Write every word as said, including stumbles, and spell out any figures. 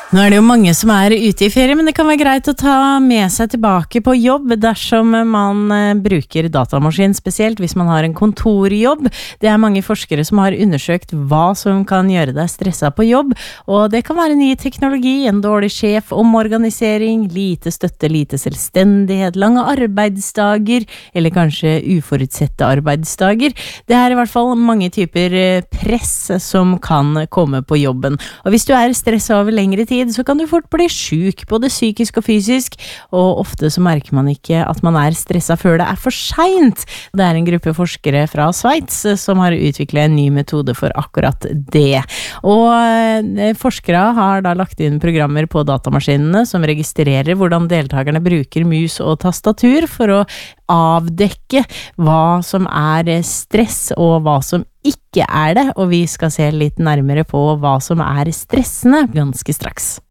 Nå er det jo mange som er ute i ferie, men det kan være greit å ta med seg tilbake på jobb dersom man bruker datamaskin, spesielt hvis man har en kontorjobb. Det er mange forskere som har undersøkt hva som kan gjøre deg stresset på jobb, og det kan være ny teknologi, en dårlig sjef, omorganisering, lite støtte, lite selvstendighet, lange arbeidsdager, eller kanskje uforutsette arbeidsdager. Det er i hvert fall mange typer press som kan komme på jobben. Og hvis du er stresset over lengre tid, så kan du fort bli syk, både psykisk og fysisk, og ofte så merker man ikke at man er stresset før det er for sent. Det er en gruppe forskere fra Sveits som har utviklet en ny metode for akkurat det. Og forskere har da lagt inn programmer på datamaskinene som registrerer hvordan deltakerne bruker mus og tastatur for å avdekke hva som er stress og hva som ikke er det, og vi skal se litt nærmere på hva som er stressende ganske straks.